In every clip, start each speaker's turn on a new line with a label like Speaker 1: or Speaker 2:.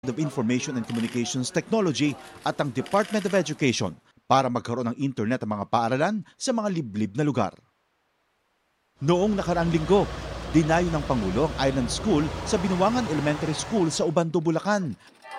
Speaker 1: of Information and Communications Technology at ang Department of Education para magkaroon ng internet ang mga paaralan sa mga liblib na lugar. Noong nakaraang linggo, dinayo ng Pangulo ang Island School sa Binuangan Elementary School sa Ubando, Bulacan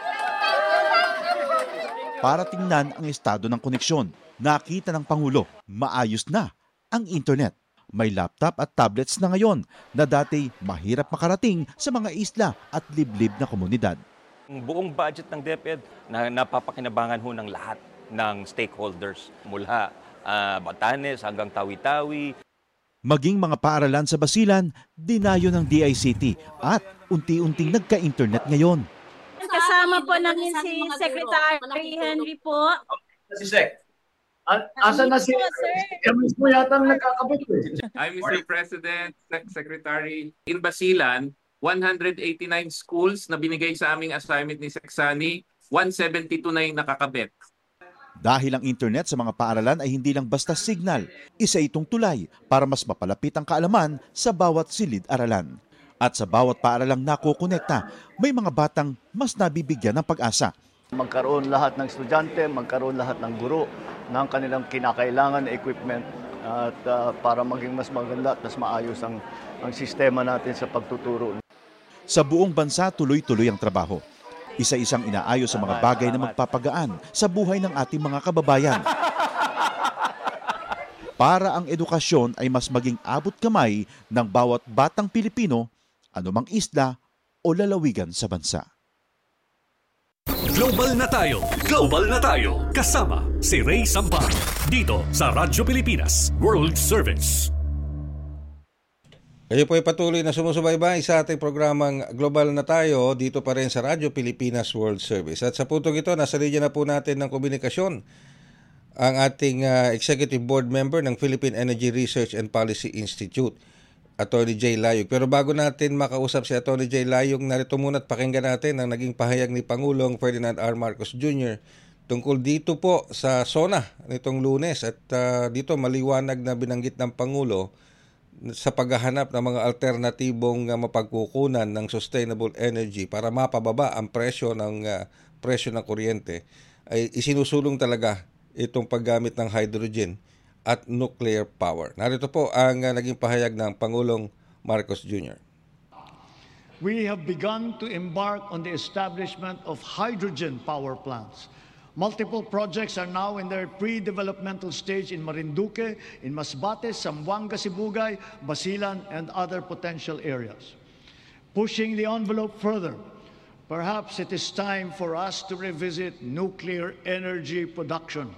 Speaker 1: para tingnan ang estado ng koneksyon. Nakita ng Pangulo, maayos na ang internet. May laptop at tablets na ngayon na dati mahirap makarating sa mga isla at liblib na komunidad.
Speaker 2: Ang buong budget ng DepEd na napapakinabangan ho ng lahat ng stakeholders mula Batanes hanggang Tawi-Tawi.
Speaker 1: Maging mga paaralan sa Basilan, dinayo ng DICT at unti-unting nagka-internet ngayon.
Speaker 3: Kasama po namin si Secretary Henry po.
Speaker 4: Si Sec. Asa na si MS mo yata nagkakabit eh.
Speaker 5: I'm Mr. President, Secretary. In Basilan, 189 schools na binigay sa aming assignment ni Seksani, 172 na yung nakakabit.
Speaker 1: Dahil ang internet sa mga paaralan ay hindi lang basta signal, isa itong tulay para mas mapalapit ang kaalaman sa bawat silid-aralan. At sa bawat paaralang nakokonekta, may mga batang mas nabibigyan ng pag-asa.
Speaker 6: Magkaroon lahat ng estudyante, magkaroon lahat ng guro ng kanilang kinakailangan na equipment at para maging mas maganda at mas maayos ang sistema natin sa pagtuturo.
Speaker 1: Sa buong bansa, tuloy-tuloy ang trabaho. Isa-isang inaayos sa mga bagay na magpapagaan sa buhay ng ating mga kababayan. Para ang edukasyon ay mas maging abot kamay ng bawat batang Pilipino, anumang isla o lalawigan sa bansa.
Speaker 7: Global na tayo! Global na tayo! Kasama si Ray Sampang dito sa Radyo Pilipinas World Service.
Speaker 8: Kayo po ay patuloy na sumusubaybay sa ating programang Global na tayo dito pa rin sa Radyo Pilipinas World Service. At sa puntong ito, nasa linya na po natin ng komunikasyon ang ating Executive Board Member ng Philippine Energy Research and Policy Institute, Atty. Jay Layog. Pero bago natin makausap si Atty. Jay Layog, narito muna at pakinggan natin ang naging pahayag ni Pangulong Ferdinand R. Marcos Jr. tungkol dito po sa SONA nitong Lunes. At dito maliwanag na binanggit ng Pangulo sa paghahanap ng mga alternatibong mapagkukunan ng sustainable energy para mapababa ang presyo ng kuryente, ay isinusulong talaga itong paggamit ng hydrogen at nuclear power. Narito po ang naging pahayag ng Pangulong Marcos Jr.
Speaker 9: We have begun to embark on the establishment of hydrogen power plants. Multiple projects are now in their pre-developmental stage in Marinduque, in Masbate, Zamboanga, Sibugay, Basilan, and other potential areas. Pushing the envelope further, perhaps it is time for us to revisit nuclear energy production.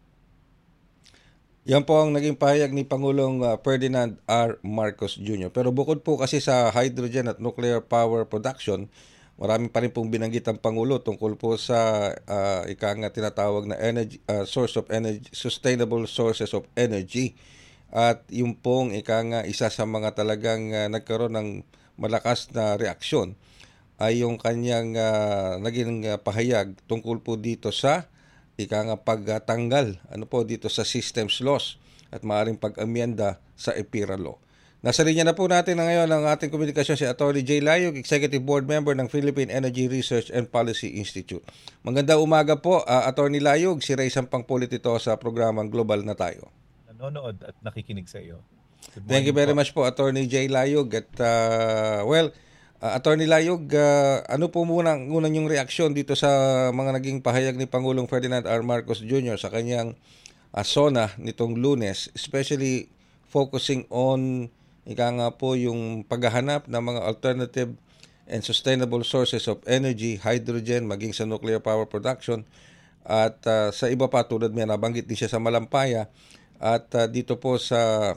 Speaker 8: Yan po ang naging pahayag ni Pangulong Ferdinand R. Marcos Jr. Pero bukod po kasi sa hydrogen at nuclear power production, marami pa rin pong binanggit ang Pangulo tungkol po sa tinatawag na energy, source of energy, sustainable sources of energy. At yung pong isa sa mga talagang nagkaroon ng malakas na reaksyon ay yung kanyang naging pahayag tungkol po dito sa pagtanggal dito sa systems laws at maaaring pag-amyenda sa EPIRA law. Nasa linya na po natin na ngayon ang ating komunikasyon si Atty. Jay Layog, Executive Board Member ng Philippine Energy Research and Policy Institute. Magandang umaga po, Atty. Layog. Si Ray Sampang po ito sa programang Global na tayo.
Speaker 10: Nanonood at nakikinig sa iyo.
Speaker 8: Thank you very much po, Atty. Jay Layog. At Atty. Layog, ano po muna yung reaksyon dito sa mga naging pahayag ni Pangulong Ferdinand R. Marcos Jr. sa kanyang SONA nitong Lunes, especially focusing on yung paghahanap ng mga alternative and sustainable sources of energy, hydrogen, maging sa nuclear power production, at sa iba pa tulad may nabanggit din siya sa Malampaya, at dito po sa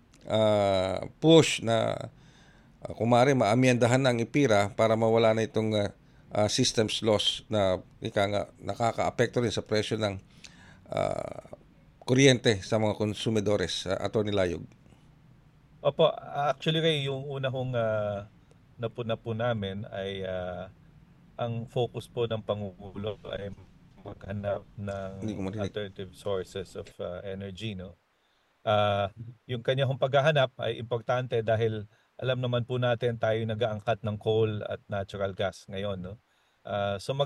Speaker 8: push na kumare maamyendahan ng IPIRA para mawala na itong systems loss na nakaka-apekto rin sa presyo ng kuryente sa mga konsumidores. Atty. Layog.
Speaker 10: Opo, actually Ray, yung una kong napuna po namin ay ang focus po ng Pangulo ay maghanap ng alternative sources of energy, no? Yung kanyang paghahanap ay importante dahil alam naman po natin tayo nag-aangkat ng coal at natural gas ngayon, no? So